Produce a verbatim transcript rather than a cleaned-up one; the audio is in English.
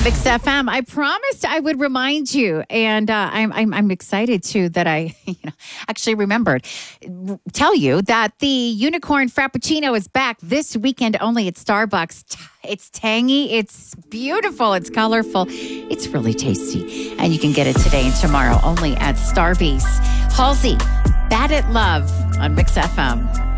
Mix F M. I promised I would remind you, and uh, I'm, I'm I'm excited too that I you know actually remembered. Tell you that the Unicorn Frappuccino is back this weekend only at Starbucks. It's tangy, it's beautiful, it's colorful, it's really tasty, and you can get it today and tomorrow only at Starbucks. Halsey, Bad at Love on Mix F M.